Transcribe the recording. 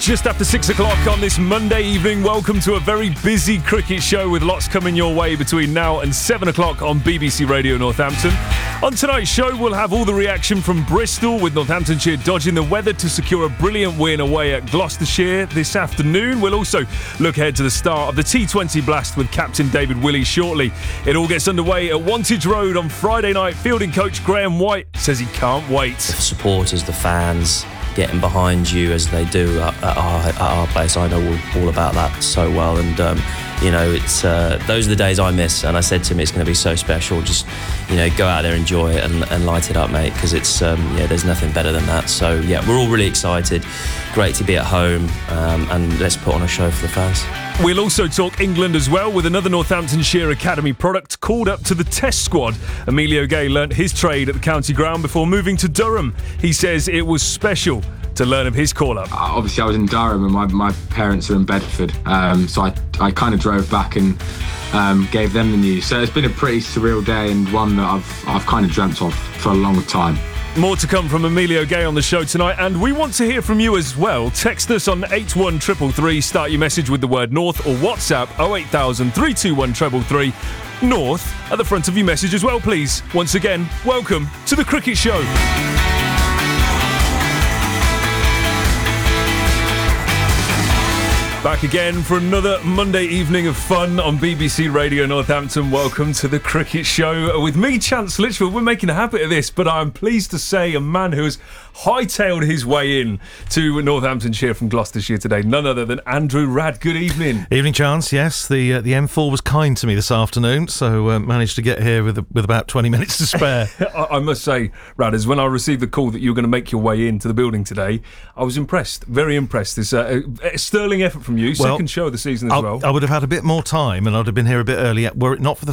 Just after 6 o'clock on this Monday evening, welcome to a very busy cricket show with lots coming your way between now and 7 o'clock on BBC Radio Northampton. On tonight's show, we'll have all the reaction from Bristol, with Northamptonshire dodging the weather to secure a brilliant win away at Gloucestershire this afternoon. We'll also look ahead to the start of the T20 Blast with Captain David Willey shortly. It all gets underway at Wantage Road on Friday night. Fielding coach Graham White says he can't wait. The supporters, the fans, getting behind you as they do at our place. I know all about that so well, and it's those are the days I miss. And I said to him, it's going to be so special. Just go out there, enjoy it, and light it up, mate. Because it's there's nothing better than that. So we're all really excited. Great to be at home, and let's put on a show for the fans. We'll also talk England as well, with another Northamptonshire Academy product called up to the Test squad. Emilio Gay learnt his trade at the county ground before moving to Durham. He says it was special to learn of his call-up. Obviously, I was in Durham and my parents are in Bedford, so I kind of drove back and gave them the news. So it's been a pretty surreal day, and one that I've kind of dreamt of for a long time. More to come from Emilio Gay on the show tonight, and we want to hear from you as well. Text us on 81333, start your message with the word North, or WhatsApp 08000 321 333 North at the front of your message as well, please. Once again, welcome to the Cricket Show. Back again for another Monday evening of fun on BBC Radio Northampton. Welcome to the Cricket Show with me, Chance Litchfield. We're making a habit of this, but I'm pleased to say a man who has hightailed his way in to Northamptonshire from Gloucestershire today, none other than Andrew Radd. Good evening. Evening, Chance. Yes, the M4 was kind to me this afternoon, so managed to get here with about 20 minutes to spare. I must say, Radd, as when I received the call that you were going to make your way into the building today, I was impressed, very impressed. It's a sterling effort from you, second show of the season as well. I would have had a bit more time and I'd have been here a bit earlier were it not for the